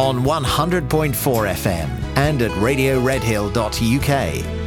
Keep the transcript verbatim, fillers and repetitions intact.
on one hundred point four F M and at radio redhill dot U K.